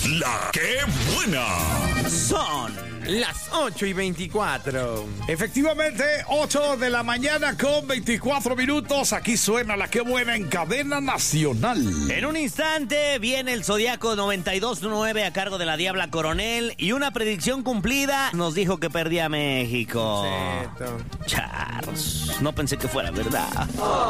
La que buena. Son las 8:24. Efectivamente, 8 de la mañana con 24 minutos. Aquí suena La que buena en cadena nacional. En un instante viene el Zodiaco 92.9 a cargo de la Diabla Coronel. Y una predicción cumplida nos dijo que perdía México. Charles, no pensé que fuera verdad.